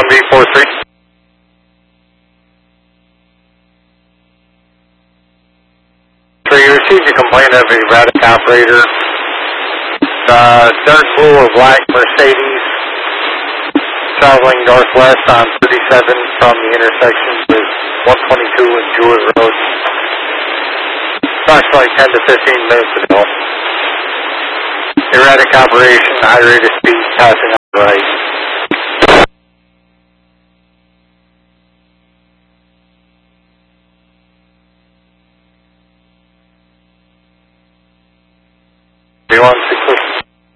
1B43. So you received a complaint of a erratic operator. Dark blue or black Mercedes traveling northwest on 37 from the intersection with 122 and Jewett Road. Approximately 10 to 15 minutes ago. Erratic operation, high rate of speed, passing on the right.